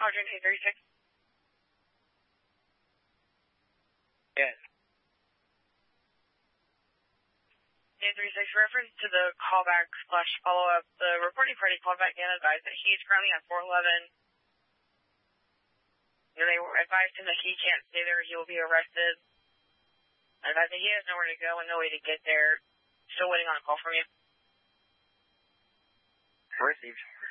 Roger, 836. Yes. 836, reference to the callback / follow-up, the reporting party called back and advised that he's currently at 411. They advised him that he can't stay there, he will be arrested. Advised that he has nowhere to go and no way to get there. Still waiting on a call from you. Received.